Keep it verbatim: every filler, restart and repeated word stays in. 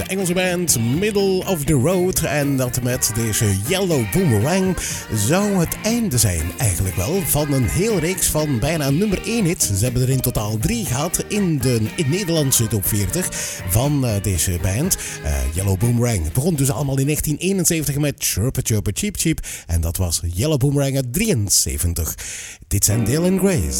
Engelse band Middle of the Road. En dat met deze Yellow Boomerang zou het einde zijn eigenlijk wel van een heel reeks van bijna nummer één hits. Ze hebben er in totaal drie gehad in de in Nederlandse top veertig van uh, deze band. Uh, Yellow Boomerang. Het begon dus allemaal in negentien eenenzeventig met Chirpa Chirpa Cheep Cheep. En dat was Yellow Boomerang uit drieënzeventig. Dit zijn Dale and Grace.